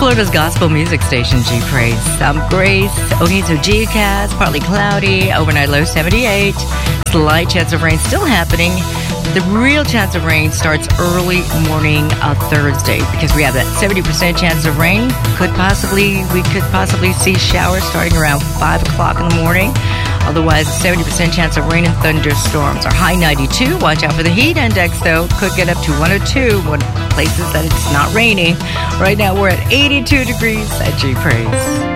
Florida's gospel music station, G Praise. I'm Grace. Okay, so Gcast, partly cloudy, overnight low 78. Slight chance of rain still happening. The real chance of rain starts early morning Thursday because we have that 70% chance of rain. We could possibly see showers starting around 5 o'clock in the morning. Otherwise, a 70% chance of rain and thunderstorms. Our high 92. Watch out for the heat index, though. Could get up to 102 when places that it's not raining. Right now, we're at 82 degrees at G Praise.